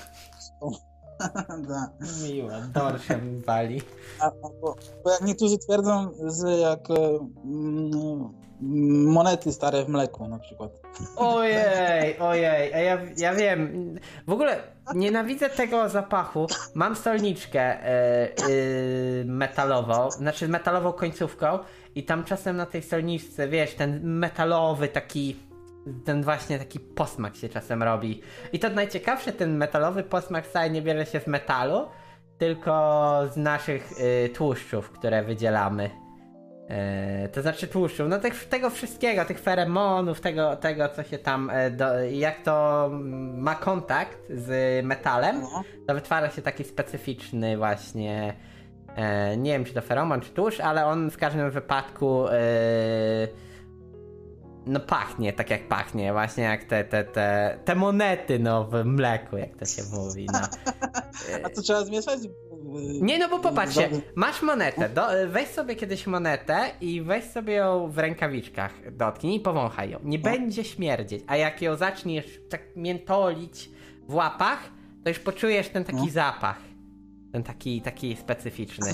Da. Miło, dorszem wali. A, bo, bo jak niektórzy twierdzą, że jak mm, monety stare w mleku na przykład. Ojej, ojej, a ja, ja wiem. W ogóle nienawidzę tego zapachu. Mam solniczkę yy, yy, metalową, znaczy metalową końcówką i tam czasem na tej solniczce, wiesz, ten metalowy taki, ten właśnie taki posmak się czasem robi. I to najciekawsze, ten metalowy posmak wcale nie bierze się z metalu, tylko z naszych yy, tłuszczów, które wydzielamy. Yy, to znaczy tłuszczów, no tych, tego wszystkiego, tych feromonów, tego, tego co się tam, yy, do, jak to ma kontakt z metalem, to wytwarza się taki specyficzny właśnie, yy, nie wiem czy to feromon czy tłuszcz, ale on w każdym wypadku yy, no pachnie tak jak pachnie, właśnie jak te, te, te, te monety no w mleku, jak to się mówi. No. A to trzeba zmieszać? Nie, no bo popatrzcie, masz monetę, do, weź sobie kiedyś monetę i weź sobie ją w rękawiczkach, dotknij i powąchaj ją. Nie no. będzie śmierdzieć, a jak ją zaczniesz tak miętolić w łapach, to już poczujesz ten taki no. zapach. Ten taki, taki specyficzny.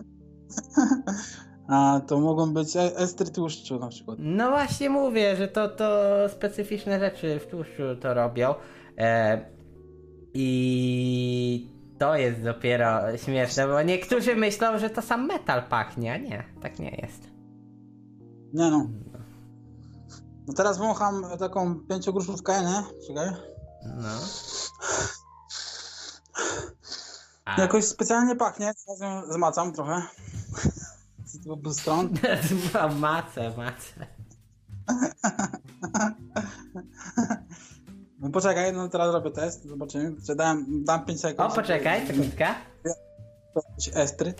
A to mogą być estry tłuszczu na przykład. No właśnie mówię, że to, to specyficzne rzeczy w tłuszczu to robią. E, I to jest dopiero śmieszne, bo niektórzy myślą, że to sam metal pachnie, a nie, tak nie jest. Nie no. No teraz wącham taką pięciogruszówkę, nie? Czekaj. No. A. Jakoś specjalnie pachnie, teraz ją zmacam trochę. Z dwóch stron. Macę, macę. No poczekaj, no teraz robię test, zobaczymy. Dam, dam pięć sekund. O, poczekaj, sekundkę. Estry.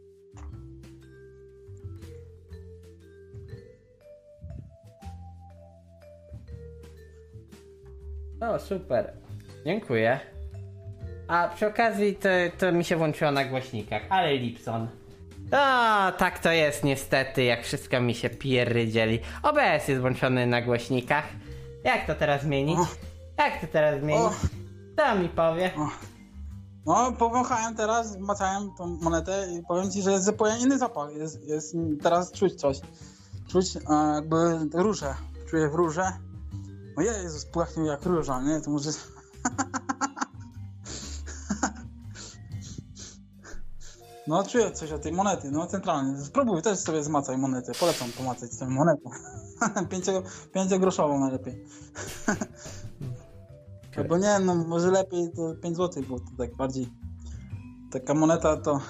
O, super. Dziękuję. A przy okazji to, to mi się włączyło na głośnikach, ale Lipson. A tak to jest niestety, jak wszystko mi się pierdzieli. O B S jest włączony na głośnikach. Jak to teraz zmienić? O. Jak to teraz zmienić? O. Co mi powie? O. No, powąchałem teraz, macałem tą monetę i powiem ci, że jest zupełnie inny zapach. Jest, jest teraz czuć coś. Czuć e, jakby różę. Czuję w róże. O Jezus, płachnie jak róża, nie? To może... No, czuję coś od tej monety, no centralnie. Spróbuj też sobie zmacaj monetę. Polecam pomacać tę monetę. Pięcio, pięciogroszową najlepiej. Albo nie, no może lepiej to pięć złotych, bo to tak bardziej... Taka moneta to...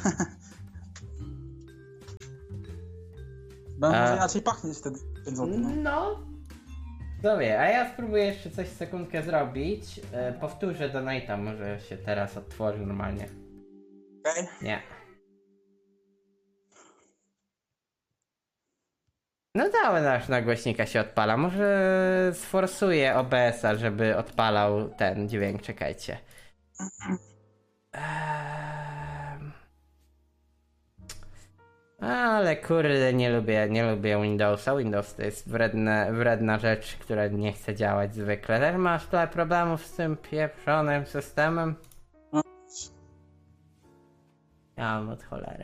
Będzie A... inaczej pachnieć wtedy pięć złotych. No. No. Dobra, a ja spróbuję jeszcze coś sekundkę zrobić. E, powtórzę donate'a, może się teraz otworzy normalnie. Okej? Okay. Nie. No cały nasz na głośnika się odpala. Może sforsuję O B S-a, żeby odpalał ten dźwięk. Czekajcie. Ehm... Ale kurde, nie lubię, nie lubię Windowsa. Windows to jest wredne, wredna rzecz, która nie chce działać zwykle. Też masz tyle problemów z tym pieprzonym systemem? Ja mam od cholery.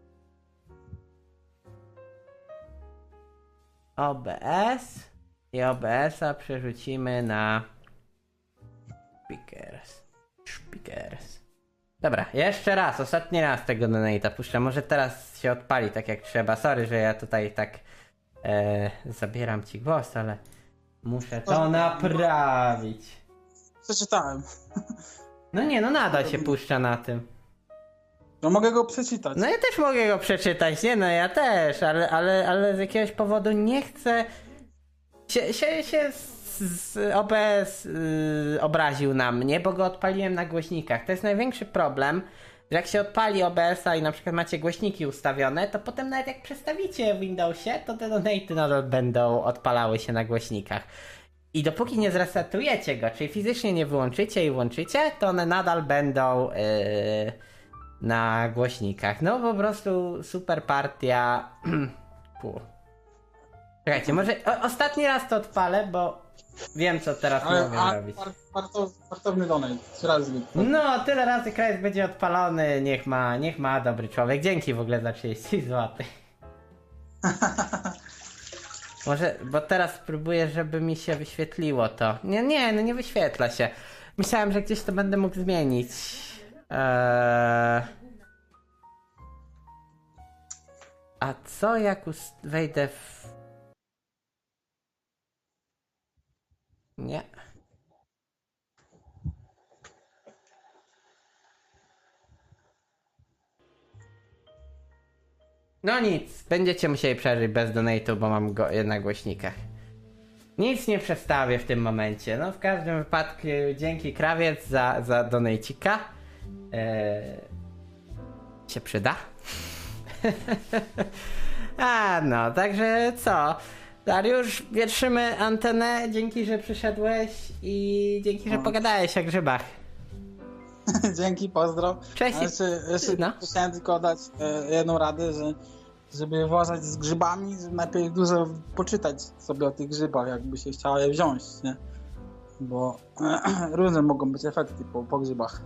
O B S i O B S-a przerzucimy na speakers. Speakers. Dobra, jeszcze raz, ostatni raz tego donate'a puszczę. Może teraz się odpali tak jak trzeba. Sorry, że ja tutaj tak e, zabieram ci głos, ale muszę to naprawić. Przeczytałem. No nie, no nadal się puszcza na tym. No mogę go przeczytać. No ja też mogę go przeczytać, nie no ja też, ale, ale, ale z jakiegoś powodu nie chcę się, się, się z, z O B S yy, obraził na mnie, bo go odpaliłem na głośnikach. To jest największy problem, że jak się odpali O B S-a i na przykład macie głośniki ustawione, to potem nawet jak przestawicie w Windowsie, to te donate'y nadal będą odpalały się na głośnikach. I dopóki nie zresetujecie go, czyli fizycznie nie wyłączycie i włączycie, to one nadal będą... Yy, na głośnikach. No po prostu super partia. Puh. Czekajcie, może o, ostatni raz to odpalę, bo wiem co teraz Ale, mogę a, robić. Fartowny donate. Trzy razy. No, tyle razy kraj będzie odpalony. Niech ma, niech ma dobry człowiek. Dzięki w ogóle za trzydzieści złotych. Może, bo teraz spróbuję, żeby mi się wyświetliło to. Nie, nie, no nie wyświetla się. Myślałem, że gdzieś to będę mógł zmienić. Eee... A co jak ust- wejdę w... Nie. No nic, będziecie musieli przeżyć bez donate'u, bo mam go na głośnikach. Nic nie przestawię w tym momencie. No w każdym wypadku dzięki krawiec za, za donejcika. Eee, się przyda. A no, także co? Dariusz, wietrzymy antenę. Dzięki, że przyszedłeś i dzięki, że no. pogadałeś o grzybach. Dzięki, pozdro. Cześć. A jeszcze jeszcze no. Chciałem tylko dać e, jedną radę, że żeby uważać z grzybami, najpierw dużo poczytać sobie o tych grzybach, jakby się chciała je wziąć, nie? Bo e, różne mogą być efekty po, po grzybach.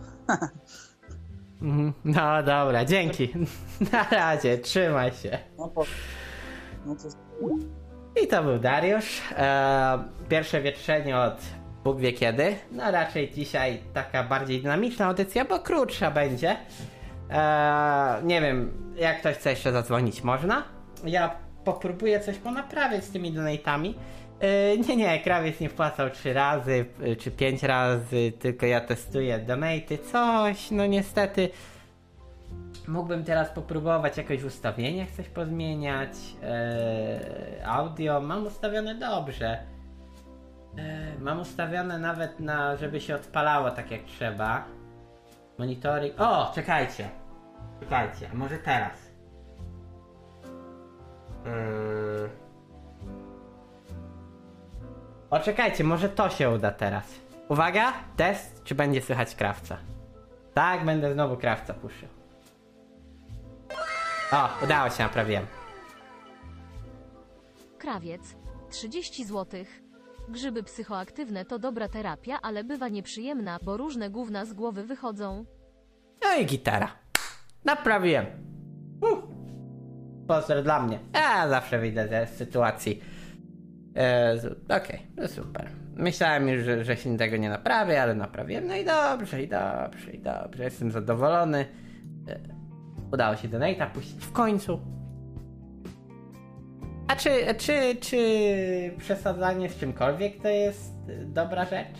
No dobra, dzięki. Na razie, trzymaj się. No, po... no to... I to był Dariusz. E, pierwsze wietrzenie od Bóg wie kiedy. No raczej dzisiaj taka bardziej dynamiczna audycja, bo krótsza będzie. E, nie wiem, jak ktoś chce jeszcze zadzwonić, można? Ja popróbuję coś ponaprawiać z tymi donate'ami. E, nie, nie, krawiec nie wpłacał trzy razy czy pięć razy, tylko ja testuję donate'y, coś, no niestety. Mógłbym teraz popróbować jakoś w ustawieniach coś pozmieniać. E, audio mam ustawione dobrze. E, mam ustawione nawet na, żeby się odpalało tak jak trzeba. Monitoring. O, czekajcie. Czekajcie, a może teraz. Yy... O, czekajcie, może to się uda teraz. Uwaga, test, czy będzie słychać krawca. Tak, będę znowu krawca puszczał. O, udało się, naprawiłem. Krawiec, trzydzieści złotych. Grzyby psychoaktywne to dobra terapia, ale bywa nieprzyjemna, bo różne gówna z głowy wychodzą. No i gitara. Naprawiłem. Uh. Pozdro dla mnie. Ja zawsze wyjdę z sytuacji. E, Okej, okay, no super. Myślałem już, że, że się tego nie naprawię, ale naprawiłem. No i dobrze, i dobrze, i dobrze. Jestem zadowolony. E, udało się donate'a puścić w końcu. A czy, czy, czy przesadzanie z czymkolwiek to jest dobra rzecz?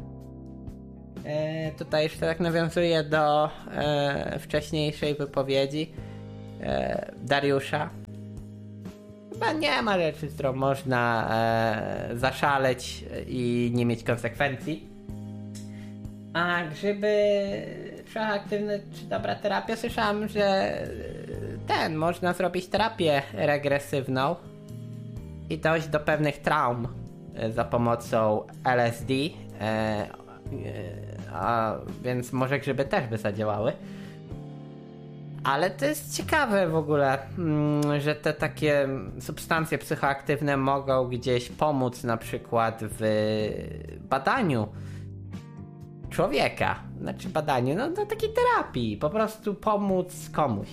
E, tutaj jeszcze tak nawiązuję do e, wcześniejszej wypowiedzi e, Dariusza. Chyba nie ma rzeczy, z którą można e, zaszaleć i nie mieć konsekwencji. A grzyby psychoaktywne czy dobra terapia? Słyszałem, że ten, można zrobić terapię regresywną i dojść do pewnych traum za pomocą L S D, e, a więc może grzyby też by zadziałały. Ale to jest ciekawe w ogóle, że te takie substancje psychoaktywne mogą gdzieś pomóc na przykład w badaniu człowieka. Znaczy badaniu, no do takiej terapii, po prostu pomóc komuś.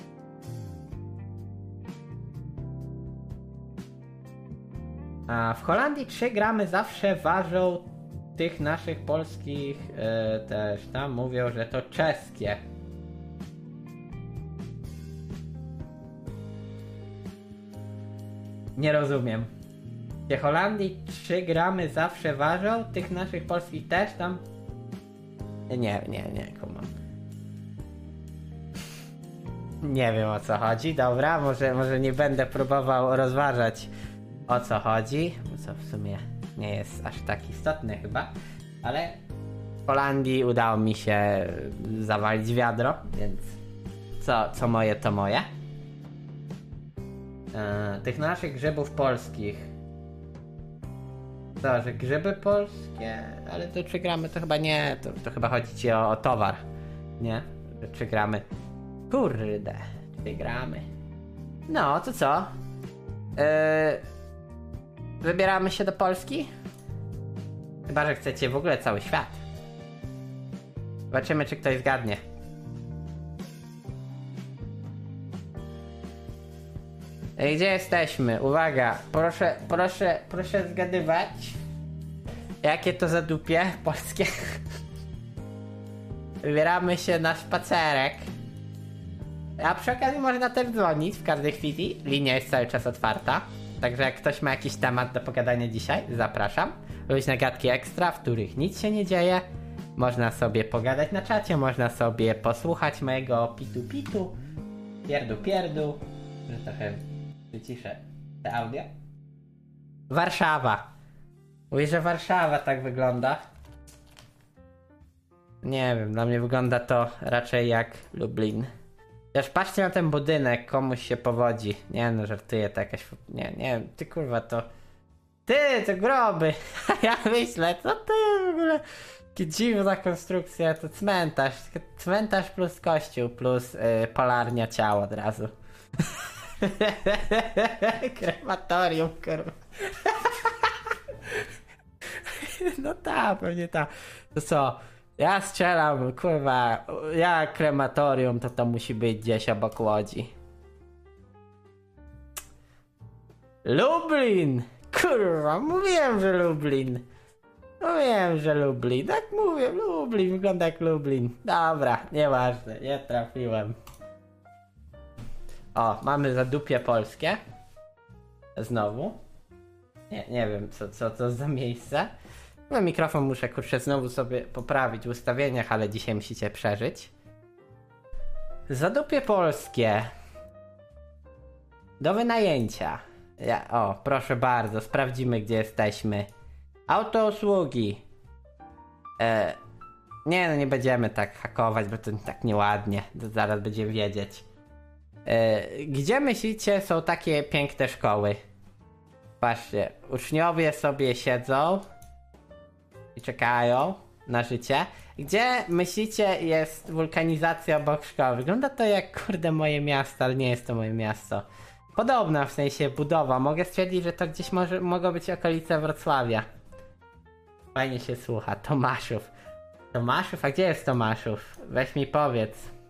A w Holandii trzy gramy zawsze ważą tych naszych polskich, e, też tam mówią, że to czeskie. Nie rozumiem. W Holandii trzy gramy zawsze ważą, tych naszych polskich też tam? Nie, nie, nie, kumam. Nie wiem o co chodzi, dobra, może, może nie będę próbował rozważać o co chodzi, co w sumie nie jest aż tak istotne chyba, ale w Holandii udało mi się zawalić wiadro, więc co, co moje to moje. Eee, tych naszych grzybów polskich. Co, że grzyby polskie? Ale to trzy gramy to chyba nie, to, to chyba chodzi ci o, o towar, nie? trzy gramy. Kurde, trzy gramy. No, to co? Eee, wybieramy się do Polski? Chyba, że chcecie w ogóle cały świat. Zobaczymy, czy ktoś zgadnie. Gdzie jesteśmy? Uwaga, proszę, proszę, proszę zgadywać. Jakie to zadupie polskie? Wybieramy się na spacerek. A przy okazji można też dzwonić w każdej chwili. Linia jest cały czas otwarta. Także jak ktoś ma jakiś temat do pogadania dzisiaj, zapraszam. Luźne gadki ekstra, w których nic się nie dzieje. Można sobie pogadać na czacie, można sobie posłuchać mojego pitu pitu, pierdu pierdu, że trochę wyciszę te audio. Warszawa. Mówię, że Warszawa tak wygląda. Nie wiem, dla mnie wygląda to raczej jak Lublin. Też patrzcie na ten budynek, komuś się powodzi. Nie no, żartuję, to jakaś... Nie, nie wiem, ty kurwa to... Ty, to groby! Ja myślę, co to jest w ogóle? Jaka dziwna konstrukcja, to cmentarz. Cmentarz plus kościół, plus yy, polarnia ciała od razu. Krematorium, kurwa. No tak, pewnie tak. To co? Ja strzelam, kurwa, ja krematorium, to to musi być gdzieś obok Łodzi. Lublin! Kurwa, mówiłem, że Lublin. Mówiłem, że Lublin. Tak mówię, Lublin, wygląda jak Lublin. Dobra, nieważne, nie trafiłem. O, mamy zadupie polskie. Znowu. Nie, nie wiem, co, co to za miejsce. No mikrofon muszę, kurczę, znowu sobie poprawić w ustawieniach, ale dzisiaj musicie przeżyć. Zadupie polskie. Do wynajęcia. Ja, o, proszę bardzo, sprawdzimy, gdzie jesteśmy. Autousługi. E, nie, no nie będziemy tak hakować, bo to tak nieładnie. To zaraz będziemy wiedzieć. E, gdzie myślicie są takie piękne szkoły? Patrzcie, uczniowie sobie siedzą i czekają na życie. Gdzie myślicie jest wulkanizacja obok szkoły? Wygląda to jak, kurde, moje miasto, ale nie jest to moje miasto. Podobna w sensie budowa. Mogę stwierdzić, że to gdzieś może, mogą być okolice Wrocławia. Fajnie się słucha. Tomaszów. Tomaszów? A gdzie jest Tomaszów? Weź mi powiedz.